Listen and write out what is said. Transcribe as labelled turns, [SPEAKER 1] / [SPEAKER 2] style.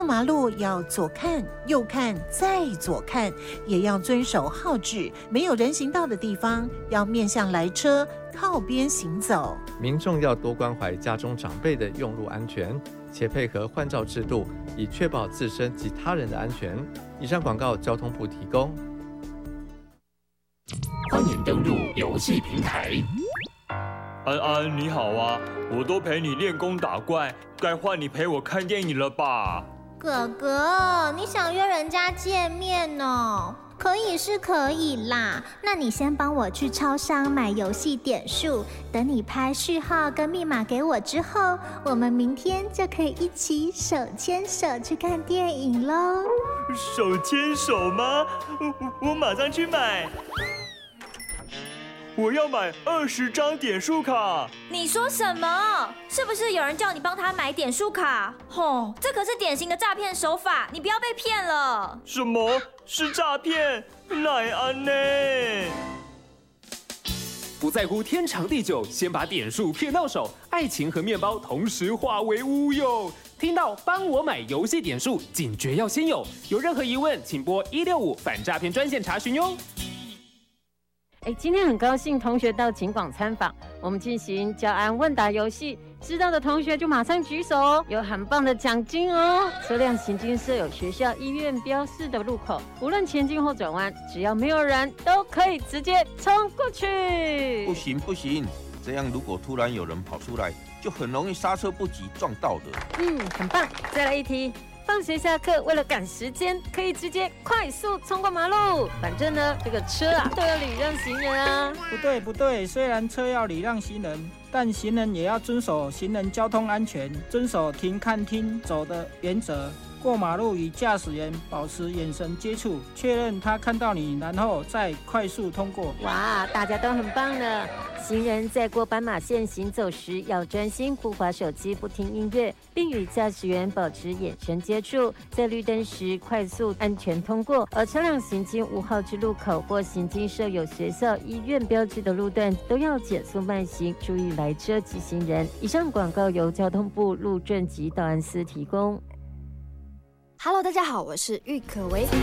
[SPEAKER 1] 马路要左看右看再左看，也要遵守号志，没有人行道的地方要面向来车，靠边行走。
[SPEAKER 2] 民众要多关怀家中长辈的用路安全，且配合换照制度，以确保自身及他人的安全。以上广告交通部提供。
[SPEAKER 3] 欢迎登入游戏平台。
[SPEAKER 4] 安安你好啊，我都陪你练功打怪，该换你陪我看电影了吧？
[SPEAKER 5] 哥哥，你想约人家见面哦？可以是可以啦，那你先帮我去超商买游戏点数，等你拍序号跟密码给我之后，我们明天就可以一起手牵手去看电影咯。
[SPEAKER 4] 手牵手吗？我马上去买。我要买20张点数卡。
[SPEAKER 6] 你说什么？是不是有人叫你帮他买点数卡？吼，这可是典型的诈骗手法，你不要被骗了。
[SPEAKER 4] 什么是诈骗？奈安呢？
[SPEAKER 3] 不在乎天长地久，先把点数骗到手，爱情和面包同时化为乌有。听到帮我买游戏点数，警觉要先有。有任何疑问，请拨165反诈骗专线查询哟。
[SPEAKER 7] 今天很高兴同学到景广参访，我们进行教安问答游戏，知道的同学就马上举手哦，有很棒的奖金哦。车辆行经设有学校、医院标示的路口，无论前进或转弯，只要没有人都可以直接冲过去。
[SPEAKER 8] 不行，这样如果突然有人跑出来，就很容易刹车不及撞到的。
[SPEAKER 7] 很棒。再来一题。放学下课，为了赶时间，可以直接快速冲过马路。反正呢，这个车都要礼让行人啊。
[SPEAKER 9] 不对，虽然车要礼让行人，但行人也要遵守行人交通安全，遵守停看听走的原则。过马路与驾驶员保持眼神接触，确认他看到你，然后再快速通过。
[SPEAKER 7] 哇，大家都很棒呢！行人在过斑马线行走时，要专心，不滑手机，不听音乐，并与驾驶员保持眼神接触。在绿灯时快速安全通过。而车辆行经无号之路口或行经设有学校、医院标志的路段，都要减速慢行，注意来车及行人。以上广告由交通部路政及道安司提供。
[SPEAKER 10] Hello， 大家好，我是郁可唯。